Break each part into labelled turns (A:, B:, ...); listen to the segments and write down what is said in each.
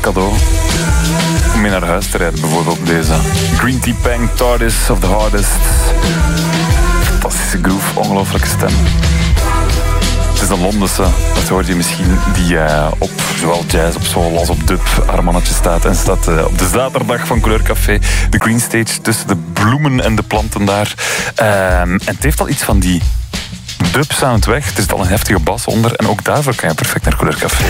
A: cadeau om mee naar huis te rijden, bijvoorbeeld deze. Green Tea Pang, TARDIS of the Hardest. Fantastische groove, ongelooflijke stem. Het is een Londense, dat hoort je misschien, die op zowel jazz, op soul als op dub haar mannetje staat. En staat op de zaterdag van Couleur Café, de Green Stage, tussen de bloemen en de planten daar. En het heeft al iets van die dub-sound weg. Het is al een heftige bas onder. En ook daarvoor kan je perfect naar Couleur Café.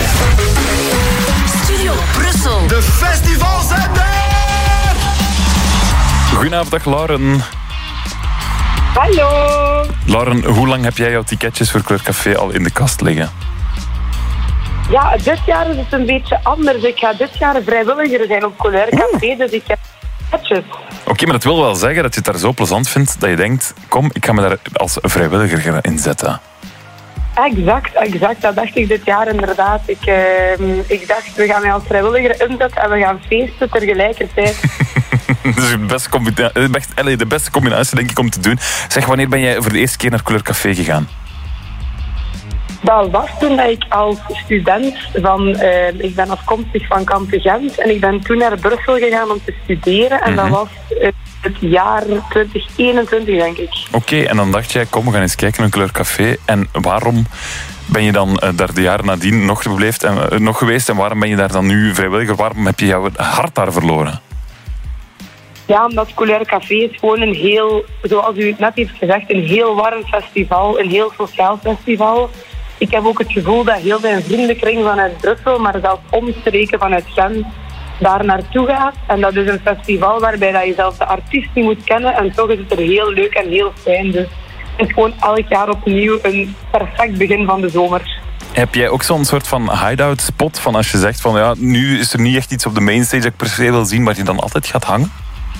B: Studio Brussel.
C: De festivals zijn er!
A: Goedenavond, dag Lauren.
D: Hallo.
A: Lauren, hoe lang heb jij jouw ticketjes voor Couleur Café al in de kast liggen?
D: Ja, dit jaar is het een beetje anders. Ik ga dit jaar vrijwilliger zijn op Couleur Café, dus ik heb ticketjes.
A: Oké, maar dat wil wel zeggen dat je het daar zo plezant vindt dat je denkt, kom, ik ga me daar als vrijwilliger gaan inzetten.
D: Exact. Dat dacht ik dit jaar inderdaad. Ik dacht, we gaan mij als vrijwilliger inzetten en we gaan feesten tegelijkertijd.
A: Dat is de beste combinatie, denk ik, om te doen. Zeg, wanneer ben jij voor de eerste keer naar Couleur Café gegaan?
D: Dat was toen dat ik als student ik ben afkomstig van Kampen Gent en ik ben toen naar Brussel gegaan om te studeren en dat was het jaar 2021, denk ik.
A: Oké, en dan dacht jij, kom, we gaan eens kijken naar Couleur Café. En waarom ben je dan daar de jaren nadien nog geweest en waarom ben je daar dan nu vrijwilliger? Waarom heb je jouw hart daar verloren?
D: Ja, omdat Couleur Café is gewoon een heel, zoals u het net heeft gezegd, een heel warm festival, een heel sociaal festival. Ik heb ook het gevoel dat heel mijn vriendenkring vanuit Brussel, maar zelfs omstreken vanuit Gent, daar naartoe gaat. En dat is een festival waarbij dat je zelfs de artiest niet moet kennen en toch is het er heel leuk en heel fijn. Dus het is gewoon elk jaar opnieuw een perfect begin van de zomer.
A: Heb jij ook zo'n soort van hideout spot van als je zegt van ja, nu is er niet echt iets op de mainstage dat ik per se wil zien, waar je dan altijd gaat hangen?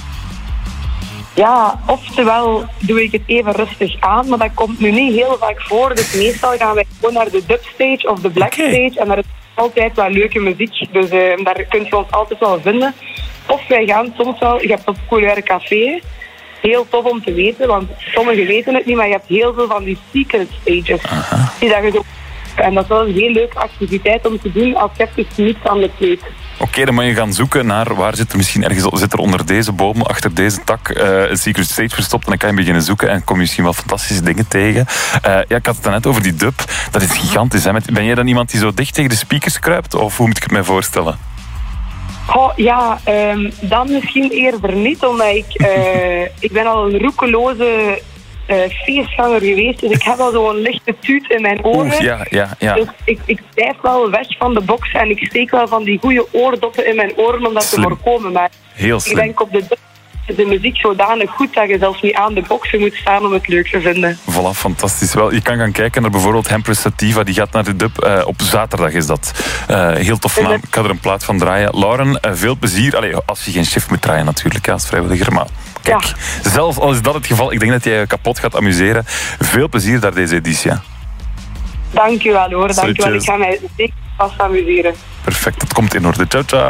D: Ja, oftewel doe ik het even rustig aan, maar dat komt nu niet heel vaak voor. Dus meestal gaan wij gewoon naar de dubstage of de blackstage en daar is altijd wel leuke muziek. Dus daar kun je ons altijd wel vinden. Of wij gaan soms wel, je hebt op Couleur Café, heel tof om te weten, want sommigen weten het niet, maar je hebt heel veel van die secret stages. Die dat je zo... En dat is wel een heel leuke activiteit om te doen als je even niets aan het weet.
A: Oké, dan moet je gaan zoeken naar waar zit er misschien ergens zit er onder deze boom, achter deze tak, een secret stage verstopt. En dan kan je beginnen zoeken en kom je misschien wel fantastische dingen tegen. Ja, ik had het net over die dub. Dat is gigantisch. Hè? Ben jij dan iemand die zo dicht tegen de speakers kruipt? Of hoe moet ik het mij voorstellen?
D: Oh, ja, dan misschien eerder niet, omdat ik ben al een roekeloze feestganger geweest, dus ik heb al zo'n lichte tuut in mijn oren.
A: Ja.
D: Dus ik blijf wel weg van de box en ik steek wel van die goede oordoppen in mijn oren om dat te voorkomen. Maar
A: heel slim.
D: Ik denk op de muziek zodanig goed dat je zelfs niet aan de boxen moet staan om het leuk te vinden.
A: Voilà, fantastisch. Wel, je kan gaan kijken naar bijvoorbeeld Empress Sativa, die gaat naar de dub. Op zaterdag is dat. Heel tof naam. Ik ga er een plaat van draaien. Lauren, veel plezier. Allee, als je geen shift moet draaien natuurlijk, als vrijwilliger. Maar kijk, zelfs al is dat het geval, ik denk dat jij je kapot gaat amuseren. Veel plezier daar deze editie.
D: Dankjewel hoor, dankjewel. Ik ga mij zeker vast amuseren.
A: Perfect, dat komt in orde. Ciao, ciao.